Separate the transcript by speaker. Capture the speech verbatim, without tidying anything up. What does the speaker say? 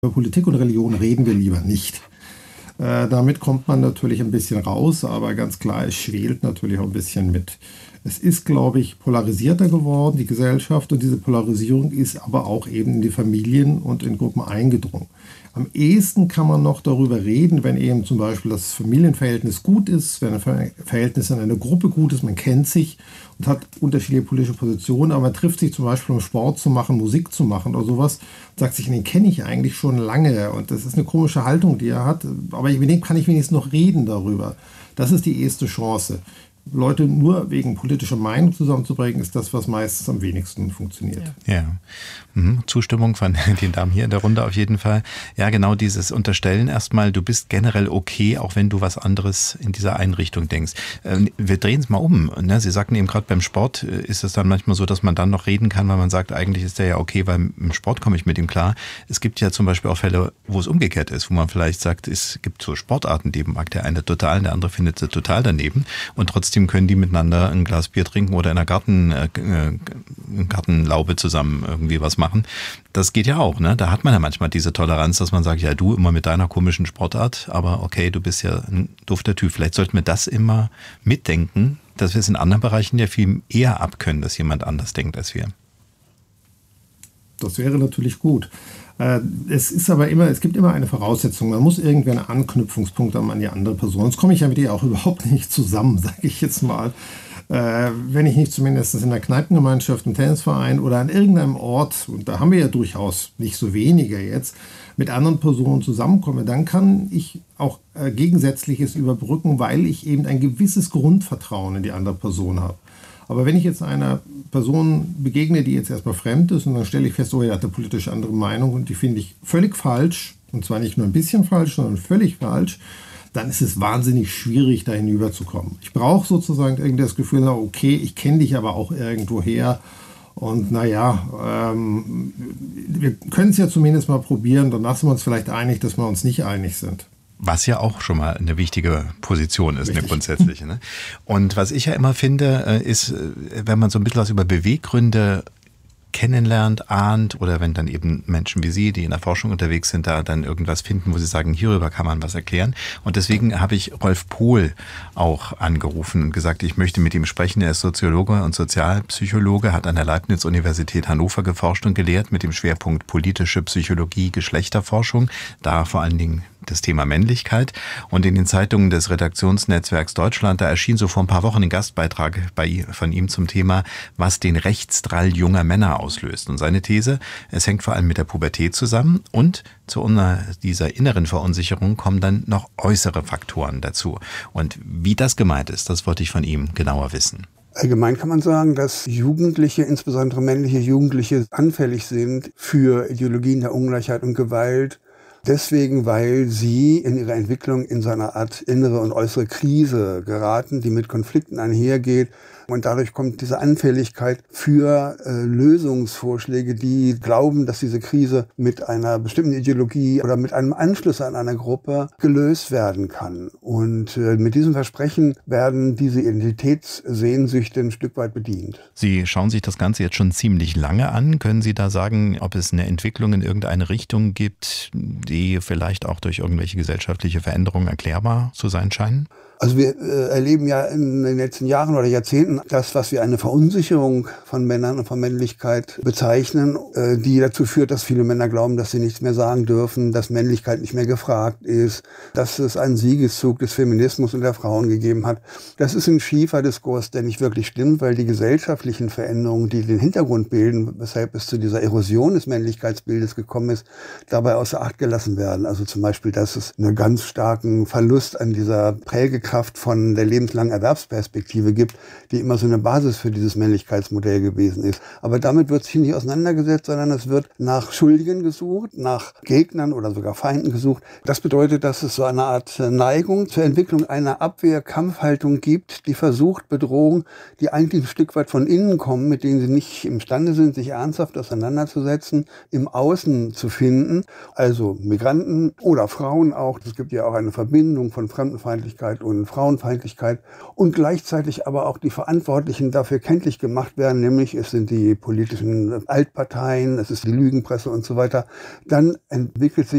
Speaker 1: Über Politik und Religion reden wir lieber nicht. Äh, damit kommt man natürlich ein bisschen raus, aber ganz klar, es schwelt natürlich auch ein bisschen mit. Es ist, glaube ich, polarisierter geworden, die Gesellschaft, und diese Polarisierung ist aber auch eben in die Familien und in Gruppen eingedrungen. Am ehesten kann man noch darüber reden, wenn eben zum Beispiel das Familienverhältnis gut ist, wenn ein Verhältnis in einer Gruppe gut ist, man kennt sich und hat unterschiedliche politische Positionen, aber man trifft sich zum Beispiel, um Sport zu machen, Musik zu machen oder sowas, und sagt sich, den kenne ich eigentlich schon lange, und das ist eine komische Haltung, die er hat, aber mit dem kann ich wenigstens noch reden darüber. Das ist die erste Chance. Leute nur wegen politischer Meinung zusammenzubringen, ist das, was meistens am wenigsten funktioniert.
Speaker 2: Ja, ja. Mhm. Zustimmung von den Damen hier in der Runde auf jeden Fall. Ja, genau dieses Unterstellen erstmal, du bist generell okay, auch wenn du was anderes in dieser Einrichtung denkst. Wir drehen es mal um. Ne? Sie sagten eben gerade, beim Sport ist es dann manchmal so, dass man dann noch reden kann, weil man sagt, eigentlich ist der ja okay, weil im Sport komme ich mit ihm klar. Es gibt ja zum Beispiel auch Fälle, wo es umgekehrt ist, wo man vielleicht sagt, es gibt so Sportarten, die mag der eine total, der andere findet sie total daneben, und trotzdem können die miteinander ein Glas Bier trinken oder in einer Garten, äh, Gartenlaube zusammen irgendwie was machen. Das geht ja auch, ne? Da hat man ja manchmal diese Toleranz, dass man sagt, ja, du immer mit deiner komischen Sportart, aber okay, du bist ja ein dufter Typ. Vielleicht sollten wir das immer mitdenken, dass wir es in anderen Bereichen ja viel eher abkönnen, dass jemand anders denkt als wir.
Speaker 1: Das wäre natürlich gut. Es ist aber immer, es gibt immer eine Voraussetzung. Man muss irgendwie einen Anknüpfungspunkt haben an die andere Person. Sonst komme ich ja mit ihr auch überhaupt nicht zusammen, sage ich jetzt mal. Äh, wenn ich nicht zumindest in der Kneipengemeinschaft, im Tennisverein oder an irgendeinem Ort, und da haben wir ja durchaus nicht so wenige jetzt, mit anderen Personen zusammenkomme, dann kann ich auch äh, Gegensätzliches überbrücken, weil ich eben ein gewisses Grundvertrauen in die andere Person habe. Aber wenn ich jetzt einer Person begegne, die jetzt erstmal fremd ist, und dann stelle ich fest, oh, er hat eine politisch andere Meinung und die finde ich völlig falsch, und zwar nicht nur ein bisschen falsch, sondern völlig falsch, dann ist es wahnsinnig schwierig, da hinüberzukommen. Ich brauche sozusagen irgendwie das Gefühl, na okay, ich kenne dich aber auch irgendwo her, und naja, ähm, wir können es ja zumindest mal probieren, danach sind wir uns vielleicht einig, dass wir uns nicht einig sind.
Speaker 2: Was ja auch schon mal eine wichtige Position ist,
Speaker 1: Richtig.
Speaker 2: Eine grundsätzliche. Ne? Und was ich ja immer finde, ist, wenn man so ein bisschen was über Beweggründe kennenlernt, ahnt, oder wenn dann eben Menschen wie Sie, die in der Forschung unterwegs sind, da dann irgendwas finden, wo sie sagen, hierüber kann man was erklären. Und deswegen habe ich Rolf Pohl auch angerufen und gesagt, ich möchte mit ihm sprechen. Er ist Soziologe und Sozialpsychologe, hat an der Leibniz-Universität Hannover geforscht und gelehrt mit dem Schwerpunkt politische Psychologie, Geschlechterforschung, da vor allen Dingen das Thema Männlichkeit. Und in den Zeitungen des Redaktionsnetzwerks Deutschland, da erschien so vor ein paar Wochen ein Gastbeitrag bei, von ihm zum Thema, was den Rechtsdrall junger Männer auslöst. Und seine These, es hängt vor allem mit der Pubertät zusammen, und zu dieser inneren Verunsicherung kommen dann noch äußere Faktoren dazu. Und wie das gemeint ist, das wollte ich von ihm genauer wissen.
Speaker 3: Allgemein kann man sagen, dass Jugendliche, insbesondere männliche Jugendliche, anfällig sind für Ideologien der Ungleichheit und Gewalt. Deswegen, weil sie in ihrer Entwicklung in so eine Art innere und äußere Krise geraten, die mit Konflikten einhergeht. Und dadurch kommt diese Anfälligkeit für äh, Lösungsvorschläge, die glauben, dass diese Krise mit einer bestimmten Ideologie oder mit einem Anschluss an eine Gruppe gelöst werden kann. Und äh, mit diesem Versprechen werden diese Identitätssehnsüchte ein Stück weit bedient.
Speaker 2: Sie schauen sich das Ganze jetzt schon ziemlich lange an. Können Sie da sagen, ob es eine Entwicklung in irgendeine Richtung gibt, die vielleicht auch durch irgendwelche gesellschaftliche Veränderungen erklärbar zu sein scheinen?
Speaker 3: Also wir äh, erleben ja in den letzten Jahren oder Jahrzehnten das, was wir eine Verunsicherung von Männern und von Männlichkeit bezeichnen, äh, die dazu führt, dass viele Männer glauben, dass sie nichts mehr sagen dürfen, dass Männlichkeit nicht mehr gefragt ist, dass es einen Siegeszug des Feminismus und der Frauen gegeben hat. Das ist ein schiefer Diskurs, der nicht wirklich stimmt, weil die gesellschaftlichen Veränderungen, die den Hintergrund bilden, weshalb es zu dieser Erosion des Männlichkeitsbildes gekommen ist, dabei außer Acht gelassen werden. Also zum Beispiel, dass es einen ganz starken Verlust an dieser Prägekraft von der lebenslangen Erwerbsperspektive gibt, die immer so eine Basis für dieses Männlichkeitsmodell gewesen ist. Aber damit wird sich nicht auseinandergesetzt, sondern es wird nach Schuldigen gesucht, nach Gegnern oder sogar Feinden gesucht. Das bedeutet, dass es so eine Art Neigung zur Entwicklung einer Abwehr-Kampfhaltung gibt, die versucht, Bedrohungen, die eigentlich ein Stück weit von innen kommen, mit denen sie nicht imstande sind, sich ernsthaft auseinanderzusetzen, im Außen zu finden. Also Migranten oder Frauen auch. Es gibt ja auch eine Verbindung von Fremdenfeindlichkeit und Frauenfeindlichkeit, und gleichzeitig aber auch die Verantwortlichen dafür kenntlich gemacht werden, nämlich es sind die politischen Altparteien, es ist die Lügenpresse und so weiter. Dann entwickelt sich